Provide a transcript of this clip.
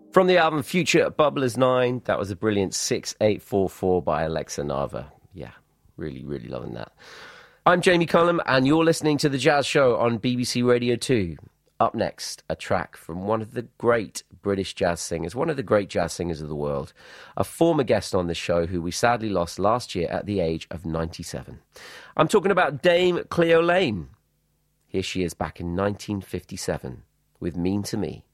From the album Future Bubblers 9, that was a brilliant 6844 by Alexa Nava. Yeah, really, really loving that. I'm Jamie Cullum, and you're listening to The Jazz Show on BBC Radio 2. Up next, a track from one of the great British jazz singers, one of the great jazz singers of the world, a former guest on the show who we sadly lost last year at the age of 97. I'm talking about Dame Cleo Laine. Here she is back in 1957 with Mean to Me.